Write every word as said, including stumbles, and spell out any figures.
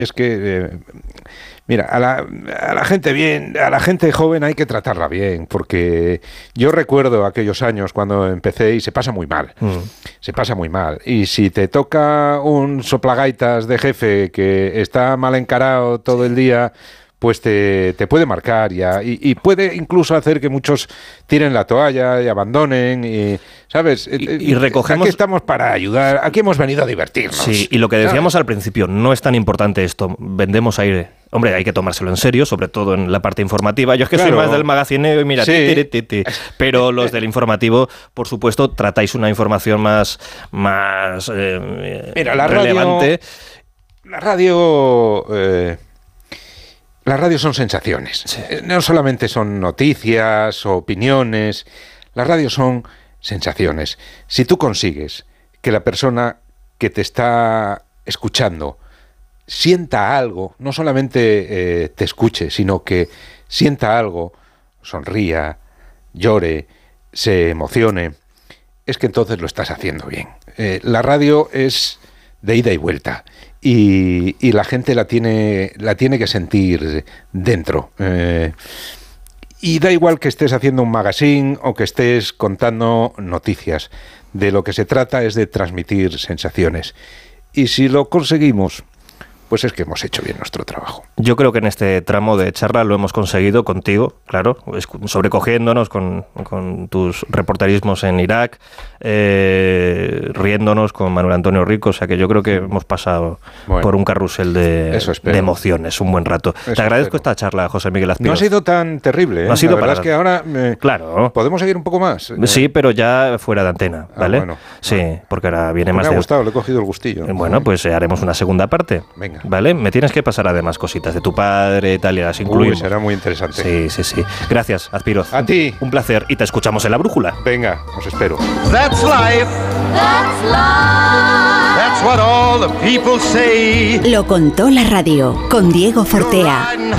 Es que, eh, mira, a la, a la gente bien, a la gente joven hay que tratarla bien, porque yo recuerdo aquellos años cuando empecé y se pasa muy mal, mm. se pasa muy mal. Y si te toca un soplagaitas de jefe que está mal encarado todo el día, pues te, te puede marcar ya, y, y puede incluso hacer que muchos tiren la toalla y abandonen, y, ¿sabes? Y, y recogemos... Aquí estamos para ayudar, aquí hemos venido a divertirnos. Sí, y lo que decíamos ¿sabes? Al principio, no es tan importante esto, vendemos aire. Hombre, hay que tomárselo en serio, sobre todo en la parte informativa. Yo es que claro. soy más del magacineo y mira, sí. ti, ti, ti, ti. Pero los del informativo, por supuesto, tratáis una información más, más eh, mira, la relevante. Radio, la radio... Eh, Las radios son sensaciones, sí. No solamente son noticias o opiniones, las radios son sensaciones. Si tú consigues que la persona que te está escuchando sienta algo, no solamente eh, te escuche, sino que sienta algo, sonría, llore, se emocione, es que entonces lo estás haciendo bien. Eh, la radio es de ida y vuelta. Y, y la gente la tiene, la tiene que sentir dentro. Eh, y da igual que estés haciendo un magazine o que estés contando noticias. De lo que se trata es de transmitir sensaciones. Y si lo conseguimos, pues es que hemos hecho bien nuestro trabajo. Yo creo que en este tramo de charla lo hemos conseguido contigo, claro, sobrecogiéndonos con, con tus reporterismos en Irak, eh, riéndonos con Manuel Antonio Rico, o sea que yo creo que hemos pasado bueno, por un carrusel de, de emociones, un buen rato. Eso Te agradezco espero. esta charla, José Miguel Azpiroz. No ha sido tan terrible, ¿eh? No ha sido La verdad para... es que ahora me... claro. podemos seguir un poco más. Sí, pero ya fuera de antena, ¿vale? Ah, bueno, sí, bueno. porque ahora viene pues más me de... ha gustado, le he cogido el gustillo. Bueno, pues eh, haremos una segunda parte. Venga. ¿Vale? Me tienes que pasar además cositas de tu padre, tal, y las incluimos. Uy, será muy interesante. Sí, sí, sí. Gracias, Azpiroz. A ti. Un placer. Y te escuchamos en La Brújula. Venga, os espero. That's life. That's life. That's what all the people say. Lo contó la radio con Diego Fortea.